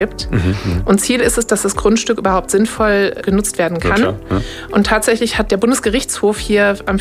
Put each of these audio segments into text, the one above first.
gibt. Und Ziel ist es, dass das Grundstück überhaupt sinnvoll genutzt werden kann. Ja. Und tatsächlich hat der Bundesgerichtshof hier am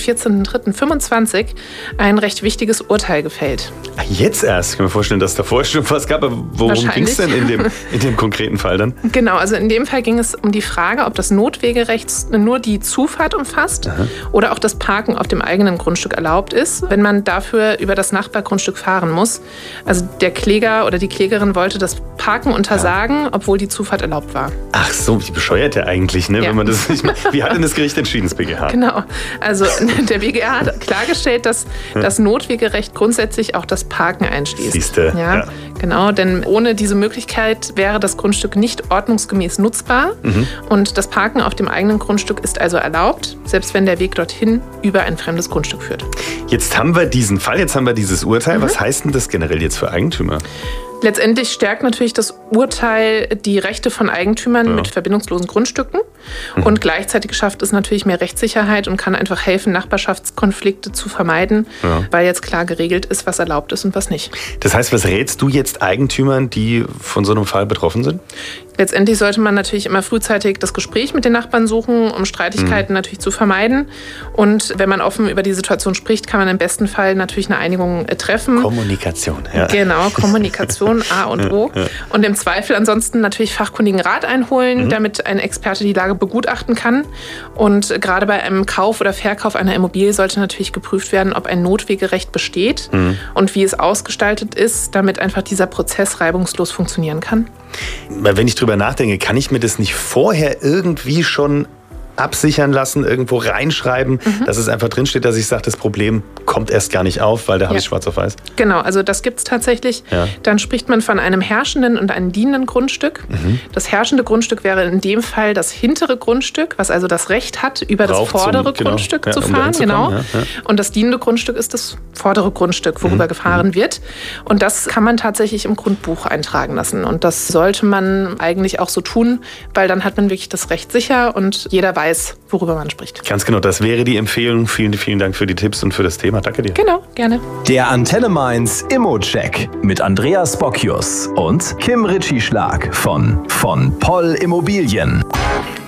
14.03.25 ein recht wichtiges Urteil gefällt. Ach, jetzt erst? Ich kann mir vorstellen, dass es davor schon was gab. Aber worum ging es denn in dem konkreten Fall dann? Genau, also in dem Fall ging es um die Frage, ob das Notwegerecht nur die Zufahrt umfasst oder auch das Parken auf dem eigenen Grundstück erlaubt ist, wenn man dafür über das Nachbargrundstück fahren muss. Also der Kläger oder die Klägerin wollte das Parken untersagen, obwohl die Zufahrt erlaubt war. Ach so, wie bescheuert der eigentlich, ne? Wenn man das nicht macht. Wie hat denn das Gericht entschieden, das BGH? Genau, also der BGH hat klargestellt, dass das Notwegerecht grundsätzlich auch das Parken einschließt. Siehste. Ja, genau, denn ohne diese Möglichkeit wäre das Grundstück nicht ordnungsgemäß nutzbar und das Parken auf dem eigenen Grundstück ist also erlaubt, selbst wenn der Weg dorthin über ein fremdes Grundstück führt. Jetzt haben wir diesen Fall, jetzt haben wir dieses Urteil. Was heißt denn das generell jetzt für Eigentümer? Letztendlich stärkt natürlich das Urteil die Rechte von Eigentümern mit verbindungslosen Grundstücken und gleichzeitig schafft es natürlich mehr Rechtssicherheit und kann einfach helfen, Nachbarschaftskonflikte zu vermeiden, weil jetzt klar geregelt ist, was erlaubt ist und was nicht. Das heißt, was rätst du jetzt Eigentümern, die von so einem Fall betroffen sind? Letztendlich sollte man natürlich immer frühzeitig das Gespräch mit den Nachbarn suchen, um Streitigkeiten natürlich zu vermeiden. Und wenn man offen über die Situation spricht, kann man im besten Fall natürlich eine Einigung treffen. Kommunikation, ja. Genau, Kommunikation, A und O. Und im Zweifel ansonsten natürlich fachkundigen Rat einholen, damit ein Experte die Lage begutachten kann. Und gerade bei einem Kauf oder Verkauf einer Immobilie sollte natürlich geprüft werden, ob ein Notwegerecht besteht und wie es ausgestaltet ist, damit einfach dieser Prozess reibungslos funktionieren kann. Wenn ich drüber nachdenke, kann ich mir das nicht vorher irgendwie schon absichern lassen, irgendwo reinschreiben, dass es einfach drinsteht, dass ich sage, das Problem kommt erst gar nicht auf, weil da habe ich schwarz auf weiß. Genau, also das gibt es tatsächlich. Ja. Dann spricht man von einem herrschenden und einem dienenden Grundstück. Das herrschende Grundstück wäre in dem Fall das hintere Grundstück, was also das Recht hat, über das vordere Grundstück zu fahren. Genau. Und das dienende Grundstück ist das vordere Grundstück, worüber gefahren wird. Und das kann man tatsächlich im Grundbuch eintragen lassen. Und das sollte man eigentlich auch so tun, weil dann hat man wirklich das Recht sicher und jeder weiß, worüber man spricht. Ganz genau, das wäre die Empfehlung. Vielen, vielen Dank für die Tipps und für das Thema. Danke dir. Genau, gerne. Der Antenne Mainz Immo-Check mit Andreas Bockius und Kim Ritchie-Schlag von Poll Immobilien.